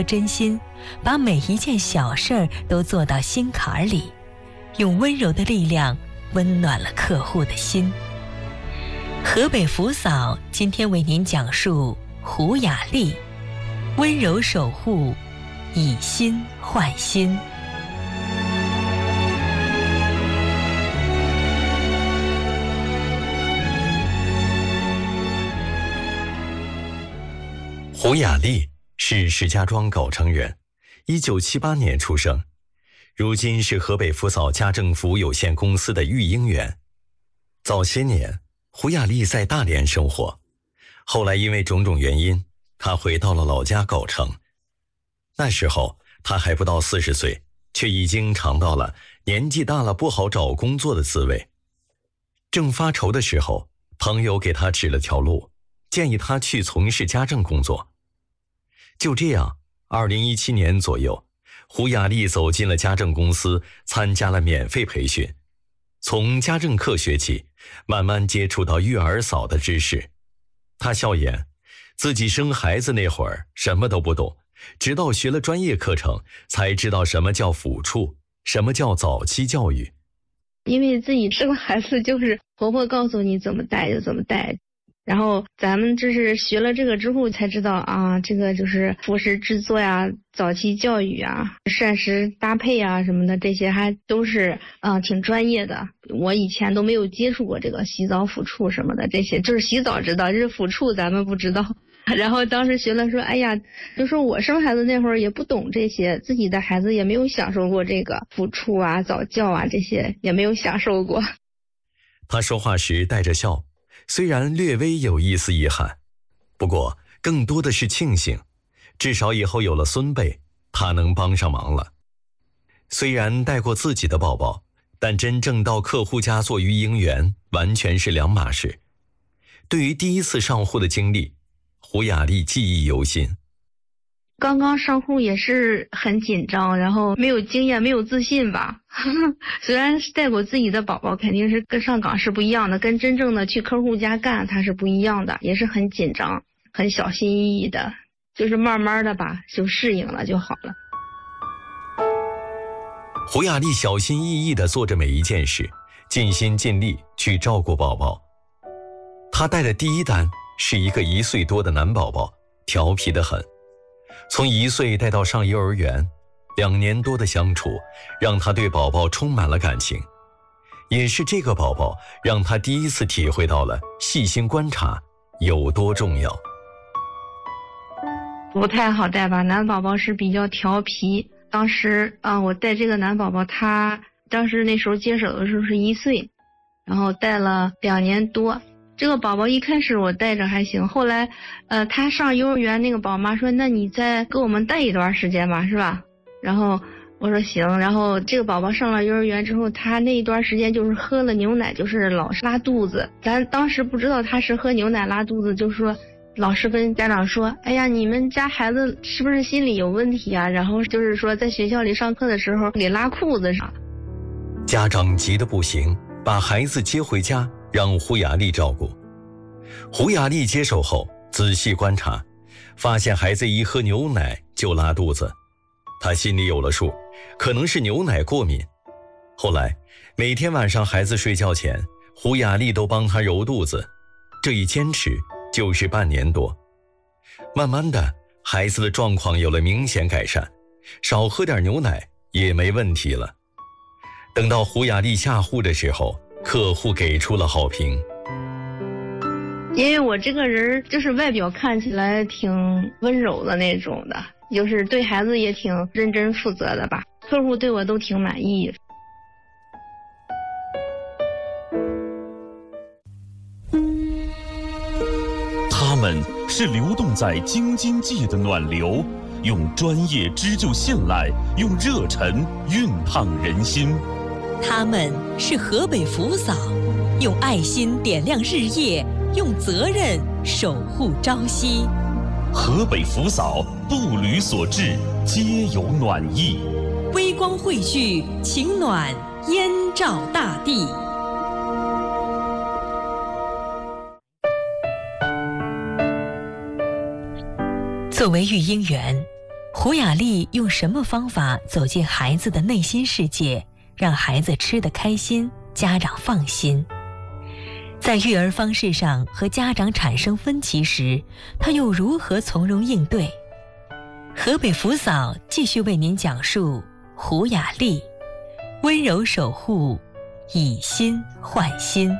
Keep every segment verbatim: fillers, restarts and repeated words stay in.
颗真心，把每一件小事儿都做到心坎里，用温柔的力量温暖了客户的心。河北福嫂今天为您讲述胡雅丽，温柔守护，以心换心。 胡雅丽是石家庄藁城人，一九七八年出生，如今是河北福嫂家政服务有限公司的育婴员。早些年，胡雅丽在大连生活，后来因为种种原因，她回到了老家藁城。那时候她还不到四十岁，却已经尝到了年纪大了不好找工作的滋味。正发愁的时候，朋友给她指了条路，建议她去从事家政工作。就这样，二零一七年左右，胡雅丽走进了家政公司，参加了免费培训，从家政课学起，慢慢接触到育儿嫂的知识。她笑言，自己生孩子那会儿什么都不懂，直到学了专业课程，才知道什么叫抚触，什么叫早期教育。 因为自己生了孩子，就是婆婆告诉你怎么带就怎么带。然后咱们这是学了这个之后才知道啊，这个就是辅食制作呀、早期教育啊、膳食搭配啊什么的，这些还都是啊、呃、挺专业的。我以前都没有接触过这个洗澡、抚触什么的，这些就是洗澡知道，就是抚触咱们不知道。然后当时学了说，哎呀，就说我生孩子那会儿也不懂这些，自己的孩子也没有享受过这个抚触啊、早教啊这些也没有享受过。 他说话时带着笑，虽然略微有一丝遗憾，不过更多的是庆幸，至少以后有了孙辈，他能帮上忙了。虽然带过自己的宝宝，但真正到客户家做育婴员完全是两码事。对于第一次上户的经历，胡雅丽记忆犹新。 刚刚上户也是很紧张，然后没有经验，没有自信吧。虽然是带过自己的宝宝，肯定是跟上岗是不一样的，跟真正的去客户家干它是不一样的，也是很紧张，很小心翼翼的，就是慢慢的吧，就适应了就好了。 胡雅丽小心翼翼地做着每一件事，尽心尽力去照顾宝宝。她带的第一单是一个一岁多的男宝宝，调皮得很。从一岁带到上幼儿园，两年多的相处，让他对宝宝充满了感情。也是这个宝宝，让他第一次体会到了细心观察有多重要。 不太好带吧，男宝宝是比较调皮。当时啊，我带这个男宝宝，他当时那时候接手的时候是一岁，然后带了两年多。这个宝宝一开始我带着还行，后来，呃，他上幼儿园，那个宝妈说，那你再给我们带一段时间吧，是吧？然后我说行。然后这个宝宝上了幼儿园之后，他那一段时间就是喝了牛奶，就是老是拉肚子。咱当时不知道他是喝牛奶拉肚子，就说老师跟家长说，哎呀，你们家孩子是不是心理有问题啊？然后就是说在学校里上课的时候给拉裤子上。 家长急得不行，把孩子接回家，让胡雅丽照顾。胡雅丽接手后仔细观察，发现孩子一喝牛奶就拉肚子，她心里有了数，可能是牛奶过敏。后来每天晚上孩子睡觉前，胡雅丽都帮他揉肚子，这一坚持就是半年多。慢慢的，孩子的状况有了明显改善，少喝点牛奶也没问题了。等到胡雅丽下户的时候，客户给出了好评。 因为我这个人就是外表看起来挺温柔的那种的，就是对孩子也挺认真负责的吧，客户对我都挺满意。 他们是流动在京津冀的暖流，用专业织就信赖，用热忱熨烫人心。 他们是河北福嫂，用爱心点亮日夜，用责任守护朝夕。 河北福嫂，步履所至，皆有暖意。 微光汇聚，情暖燕照大地。作为育婴员， 胡雅丽用什么方法走进孩子的内心世界，让孩子吃得开心，家长放心？在育儿方式上和家长产生分歧时，她又如何从容应对？河北福嫂继续为您讲述胡雅丽，温柔守护，以心换心。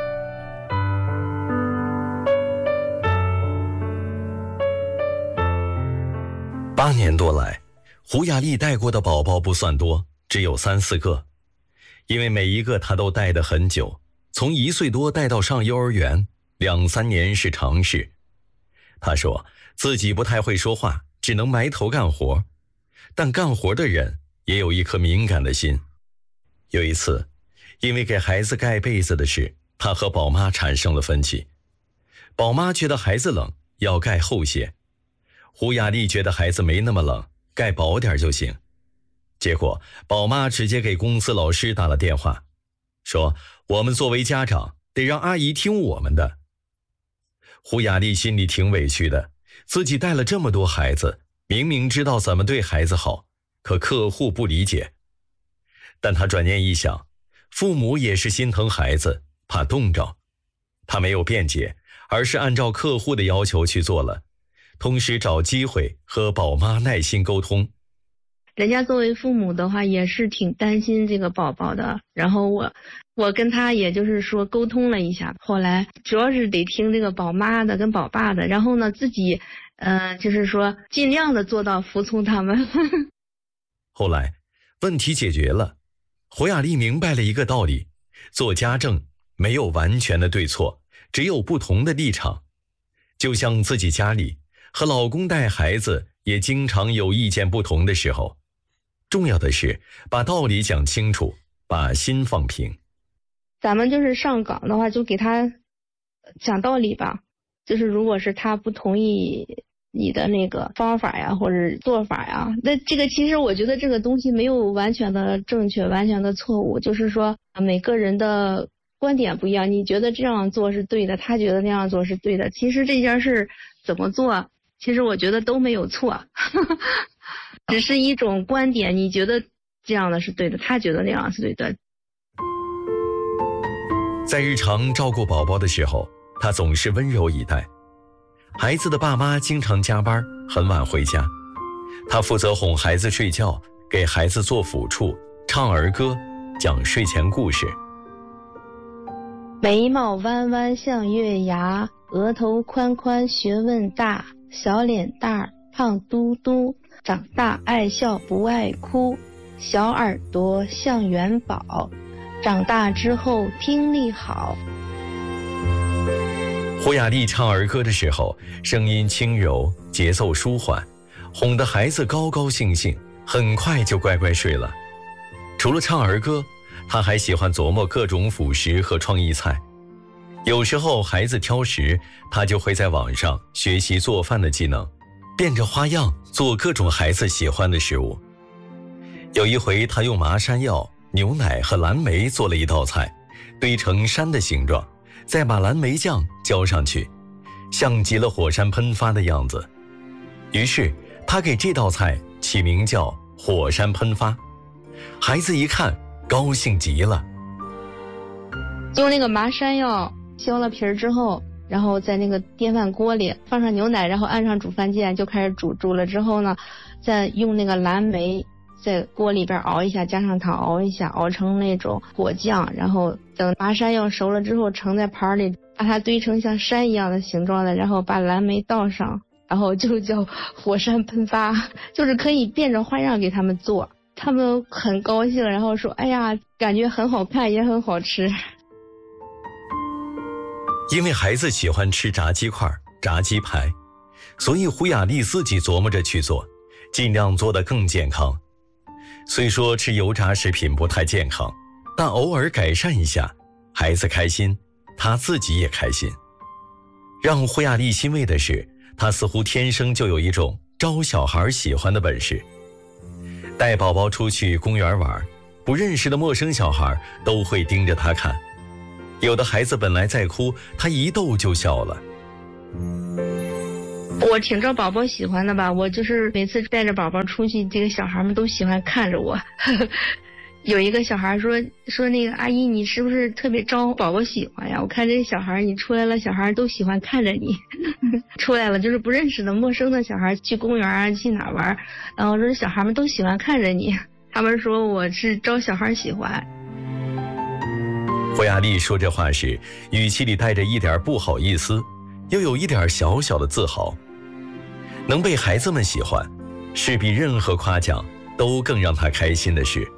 八年多来，胡雅丽带过的宝宝不算多，只有三四个。因为每一个她都带得很久，从一岁多带到上幼儿园，两三年是常事。她说自己不太会说话，只能埋头干活，但干活的人也有一颗敏感的心。有一次，因为给孩子盖被子的事，她和宝妈产生了分歧。宝妈觉得孩子冷，要盖厚些。胡雅丽觉得孩子没那么冷，盖薄点就行。结果宝妈直接给公司老师打了电话，说我们作为家长得让阿姨听我们的。胡雅丽心里挺委屈的，自己带了这么多孩子，明明知道怎么对孩子好，可客户不理解。但她转念一想，父母也是心疼孩子，怕冻着。她没有辩解，而是按照客户的要求去做了，同时找机会和宝妈耐心沟通。 人家作为父母的话也是挺担心这个宝宝的，然后我我跟他也就是说沟通了一下，后来主要是得听这个宝妈的跟宝爸的，然后呢自己呃就是说尽量的做到服从他们。 后来问题解决了，胡雅丽明白了一个道理，做家政没有完全的对错，只有不同的立场。就像自己家里和老公带孩子也经常有意见不同的时候，重要的是把道理讲清楚，把心放平。 咱们就是上岗的话就给他讲道理吧，就是如果是他不同意你的那个方法呀或者做法呀，那这个其实我觉得这个东西没有完全的正确完全的错误，就是说每个人的观点不一样，你觉得这样做是对的，他觉得那样做是对的，其实这件事怎么做其实我觉得都没有错。只是一种观点，你觉得这样的是对的，他觉得那样是对的。 在日常照顾宝宝的时候，他总是温柔以待。孩子的爸妈经常加班，很晚回家，他负责哄孩子睡觉，给孩子做抚触，唱儿歌，讲睡前故事。 眉毛弯弯像月牙，额头宽宽学问大，小脸蛋胖嘟嘟，长大爱笑不爱哭，小耳朵像元宝，长大之后听力好。 胡雅丽唱儿歌的时候，声音轻柔，节奏舒缓，哄得孩子高高兴兴，很快就乖乖睡了。除了唱儿歌，她还喜欢琢磨各种辅食和创意菜。有时候孩子挑食，她就会在网上学习做饭的技能，变着花样做各种孩子喜欢的食物。有一回，她用麻山药、牛奶和蓝莓做了一道菜，堆成山的形状，再把蓝莓酱浇上去，像极了火山喷发的样子。于是她给这道菜起名叫火山喷发。孩子一看高兴极了。 用那个麻山药削了皮儿之后，然后在那个电饭锅里放上牛奶，然后按上煮饭键就开始煮，煮了之后呢，再用那个蓝莓在锅里边熬一下，加上糖熬一下，熬成那种果酱，然后等麻山药熟了之后盛在盘里，把它堆成像山一样的形状的，然后把蓝莓倒上，然后就叫火山喷发。就是可以变着花样给他们做，他们很高兴，然后说哎呀感觉很好看也很好吃。 因为孩子喜欢吃炸鸡块、炸鸡排，所以胡雅丽自己琢磨着去做，尽量做得更健康。虽说吃油炸食品不太健康，但偶尔改善一下，孩子开心，她自己也开心。让胡雅丽欣慰的是，她似乎天生就有一种招小孩喜欢的本事。带宝宝出去公园玩，不认识的陌生小孩都会盯着她看。有的孩子本来在哭，她一逗就笑了。 我挺招宝宝喜欢的吧，我就是每次带着宝宝出去，这个小孩们都喜欢看着我。有一个小孩说说那个阿姨，你是不是特别招宝宝喜欢呀？我看这个小孩你出来了，小孩都喜欢看着你。出来了就是不认识的陌生的小孩，去公园啊去哪玩，然后说小孩们都喜欢看着你，他们说我是招小孩喜欢。 胡雅丽说这话时，语气里带着一点不好意思，又有一点小小的自豪。能被孩子们喜欢，是比任何夸奖都更让他开心的事。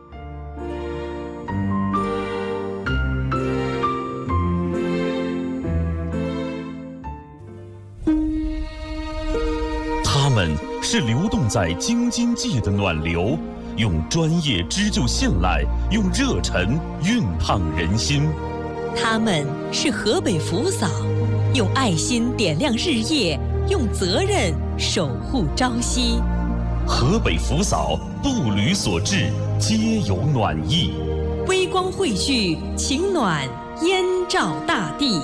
他们是流动在京津冀的暖流，用专业织就信赖，用热忱熨烫人心。 他们是河北福嫂，用爱心点亮日夜，用责任守护朝夕。 河北福嫂，步履所至，皆有暖意。 微光汇聚，情暖燕照大地。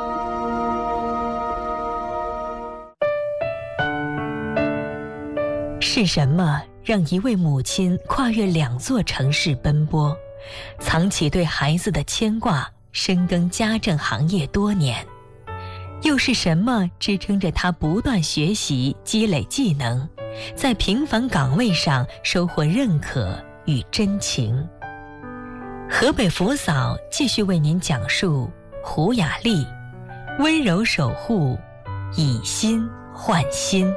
是什么让一位母亲跨越两座城市奔波，藏起对孩子的牵挂，深耕家政行业多年？又是什么支撑着她不断学习积累技能，在平凡岗位上收获认可与真情？河北福嫂继续为您讲述胡雅丽，温柔守护，以心换心。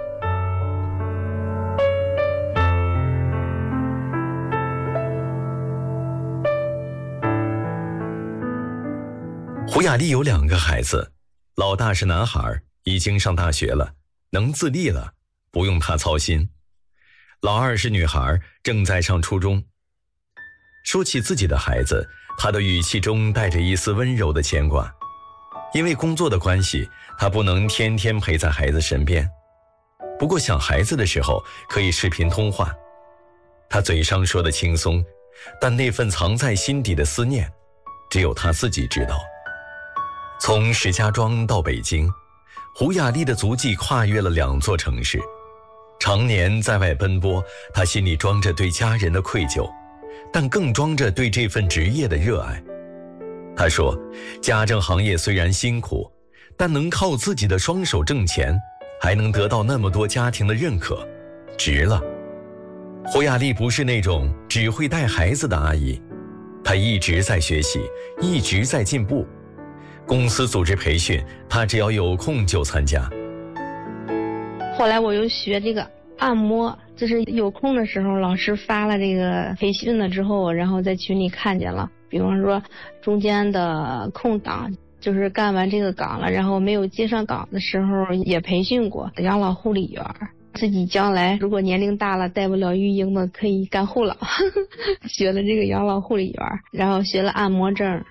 胡雅丽有两个孩子，老大是男孩，已经上大学了，能自立了，不用他操心。老二是女孩，正在上初中。说起自己的孩子，他的语气中带着一丝温柔的牵挂。因为工作的关系，他不能天天陪在孩子身边，不过想孩子的时候可以视频通话。他嘴上说的轻松，但那份藏在心底的思念，只有他自己知道。从石家庄到北京，胡雅丽的足迹跨越了两座城市。常年在外奔波，她心里装着对家人的愧疚，但更装着对这份职业的热爱。她说，家政行业虽然辛苦，但能靠自己的双手挣钱，还能得到那么多家庭的认可，值了。胡雅丽不是那种只会带孩子的阿姨，她一直在学习，一直在进步。公司组织培训，她只要有空就参加。 后来我又学这个按摩，就是有空的时候老师发了这个培训了之后，然后在群里看见了，比方说中间的空档，就是干完这个岗了，然后没有接上岗的时候也培训过养老护理员，自己将来如果年龄大了带不了育婴的可以干护老。学了这个养老护理员，然后学了按摩证。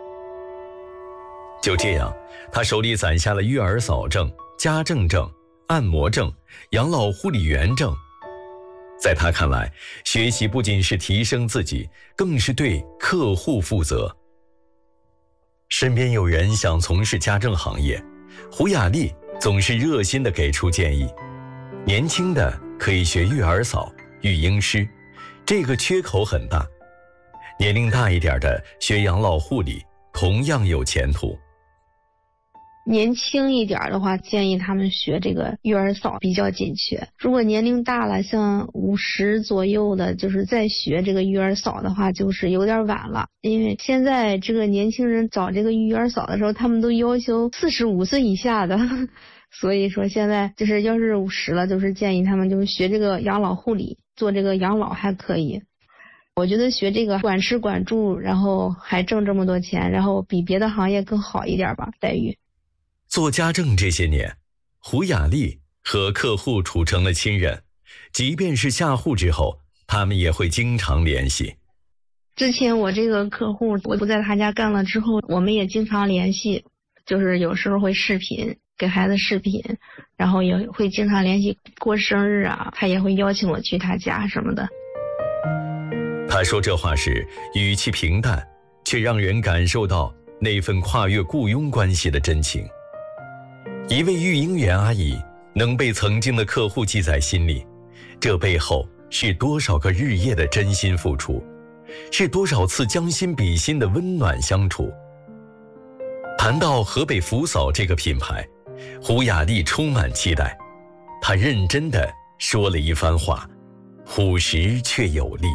就这样，他手里攒下了育儿嫂证、家政证、按摩证、养老护理员证。在他看来，学习不仅是提升自己，更是对客户负责。身边有人想从事家政行业，胡雅丽总是热心地给出建议。年轻的可以学育儿嫂、育婴师，这个缺口很大。年龄大一点的学养老护理，同样有前途。 年轻一点的话，建议他们学这个育儿嫂比较紧缺。如果年龄大了，像五十左右的，就是再学这个育儿嫂的话，就是有点晚了。因为现在这个年轻人找这个育儿嫂的时候，他们都要求四十五岁以下的。所以说现在就是要是五十了，就是建议他们就是学这个养老护理，做这个养老还可以。我觉得学这个管吃管住，然后还挣这么多钱，然后比别的行业更好一点吧，待遇。 做家政这些年，胡雅丽和客户处成了亲人，即便是下户之后，他们也会经常联系。 之前我这个客户我不在他家干了之后，我们也经常联系，就是有时候会视频给孩子视频，然后也会经常联系，过生日啊他也会邀请我去他家什么的。 他说这话时语气平淡，却让人感受到那份跨越雇佣关系的真情。一位育婴员阿姨能被曾经的客户记在心里，这背后是多少个日夜的真心付出，是多少次将心比心的温暖相处。谈到河北福嫂这个品牌，胡雅丽充满期待，她认真地说了一番话，朴实却有力。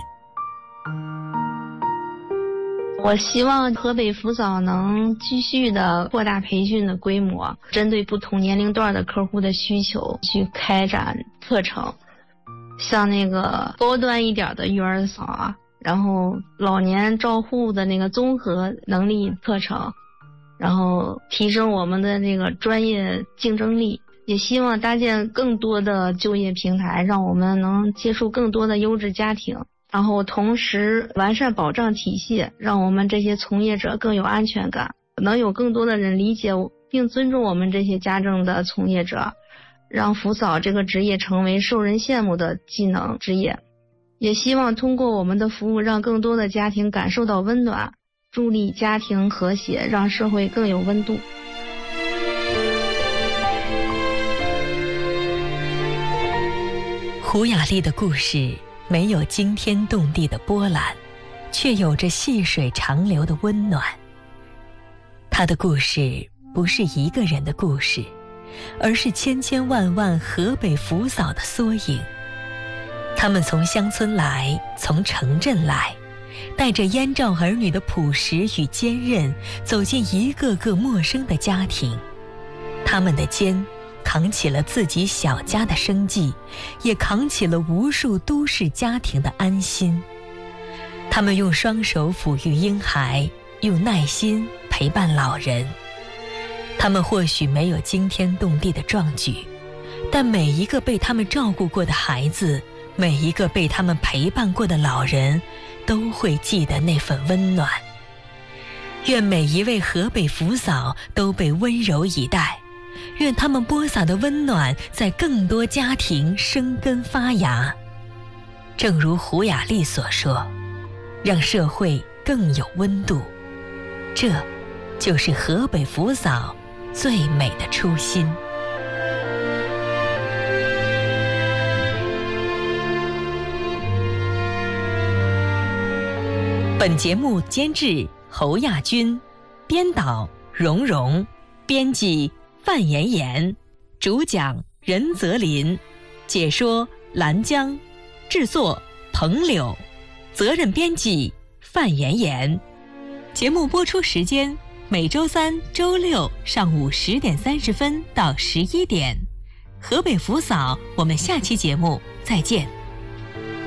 我希望河北福嫂能继续的扩大培训的规模，针对不同年龄段的客户的需求去开展课程，像那个高端一点的育儿嫂啊，然后老年照护的那个综合能力课程，然后提升我们的那个专业竞争力，也希望搭建更多的就业平台，让我们能接触更多的优质家庭，然后同时完善保障体系，让我们这些从业者更有安全感，能有更多的人理解并尊重我们这些家政的从业者，让福嫂这个职业成为受人羡慕的技能职业。也希望通过我们的服务，让更多的家庭感受到温暖，助力家庭和谐，让社会更有温度。 胡雅丽的故事没有惊天动地的波澜，却有着细水长流的温暖。她的故事不是一个人的故事，而是千千万万河北福嫂的缩影。他们从乡村来，从城镇来，带着燕赵儿女的朴实与坚韧，走进一个个陌生的家庭。他们的肩扛起了自己小家的生计，也扛起了无数都市家庭的安心。他们用双手抚育婴孩，用耐心陪伴老人。他们或许没有惊天动地的壮举，但每一个被他们照顾过的孩子，每一个被他们陪伴过的老人，都会记得那份温暖。愿每一位河北福嫂都被温柔以待，愿他们播撒的温暖在更多家庭生根发芽。正如胡雅丽所说，让社会更有温度，这就是河北福嫂最美的初心。本节目监制侯亚军，编导蓉蓉，编辑范妍妍，主讲任泽林，解说兰江，制作彭柳，责任编辑范妍妍。节目播出时间每周三、周六上午十点三十分到十一点。河北福嫂，我们下期节目再见。